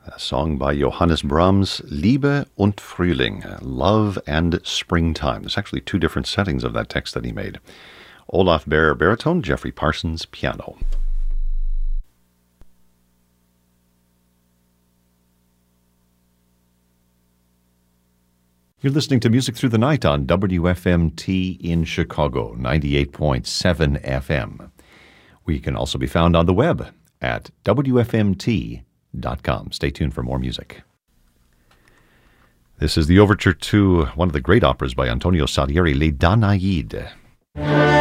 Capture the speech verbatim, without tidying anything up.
A song by Johannes Brahms, Liebe und Frühling, Love and Springtime. There's actually two different settings of that text that he made. Olaf Behr, baritone, Jeffrey Parsons, piano. You're listening to Music Through the Night on W F M T in Chicago, ninety-eight point seven F M. We can also be found on the web at W F M T dot com. Stay tuned for more music. This is the overture to one of the great operas by Antonio Salieri, Les Danaïdes.